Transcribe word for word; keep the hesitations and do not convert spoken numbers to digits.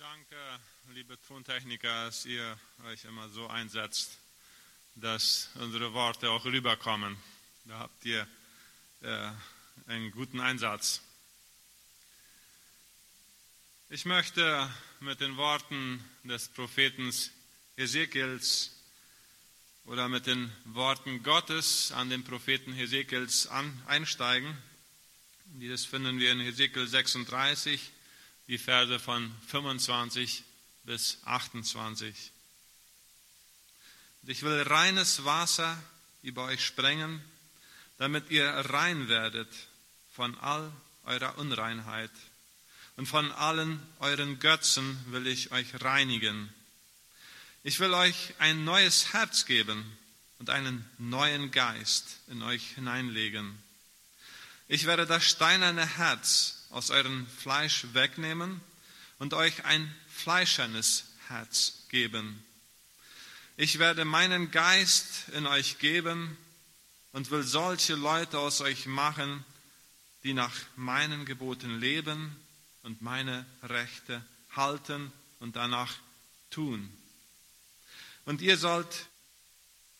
Danke, liebe Tontechniker, dass ihr euch immer so einsetzt, dass unsere Worte auch rüberkommen. Da habt ihr äh, einen guten Einsatz. Ich möchte mit den Worten des Propheten Hesekiels oder mit den Worten Gottes an den Propheten Hesekiels an, einsteigen. Das finden wir in Hesekiel sechsunddreißig, die Verse von fünfundzwanzig bis achtundzwanzig. Und ich will reines Wasser über euch sprengen, damit ihr rein werdet von all eurer Unreinheit. Und von allen euren Götzen will ich euch reinigen. Ich will euch ein neues Herz geben und einen neuen Geist in euch hineinlegen. Ich werde das steinerne Herz aus eurem Fleisch wegnehmen und euch ein fleischernes Herz geben. Ich werde meinen Geist in euch geben und will solche Leute aus euch machen, die nach meinen Geboten leben und meine Rechte halten und danach tun. Und ihr sollt